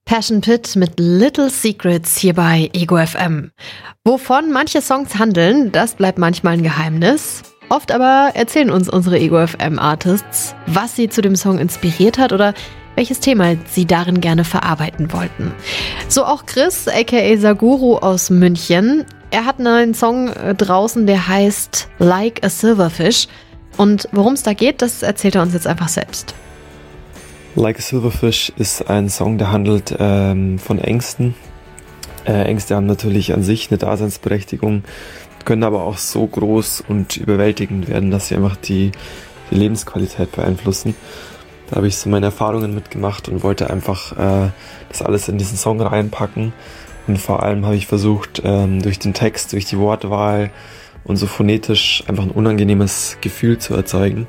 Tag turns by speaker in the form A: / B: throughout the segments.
A: Passion Pit mit Little Secrets hier bei Ego FM. Wovon manche Songs handeln, das bleibt manchmal ein Geheimnis. Oft aber erzählen uns unsere Ego FM Artists, was sie zu dem Song inspiriert hat oder welches Thema sie darin gerne verarbeiten wollten. So auch Chris, aka Saguru aus München. Er hat einen Song draußen, der heißt Like a Silverfish. Und worum es da geht, das erzählt er uns jetzt einfach selbst.
B: Like a Silverfish ist ein Song, der handelt von Ängsten. Ängste haben natürlich an sich eine Daseinsberechtigung, können aber auch so groß und überwältigend werden, dass sie einfach die Lebensqualität beeinflussen. Da habe ich so meine Erfahrungen mitgemacht und wollte einfach das alles in diesen Song reinpacken. Und vor allem habe ich versucht, durch den Text, durch die Wortwahl und so phonetisch einfach ein unangenehmes Gefühl zu erzeugen.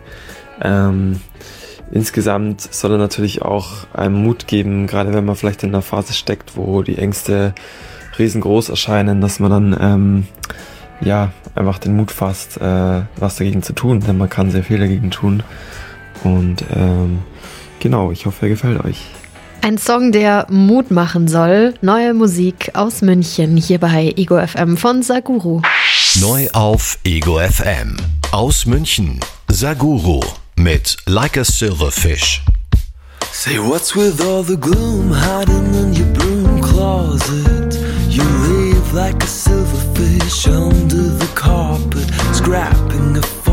B: Insgesamt soll er natürlich auch einem Mut geben, gerade wenn man vielleicht in einer Phase steckt, wo die Ängste riesengroß erscheinen, dass man dann einfach den Mut fasst, was dagegen zu tun, denn man kann sehr viel dagegen tun. Und genau, ich hoffe, er gefällt euch.
A: Ein Song, der Mut machen soll. Neue Musik aus München hier bei Ego FM von Saguru.
C: Neu auf Ego FM. Aus München. Saguru mit Like a Silverfish.
D: Say what's with all the gloom hiding in your broom closet? You live like a silverfish under the carpet, scrapping a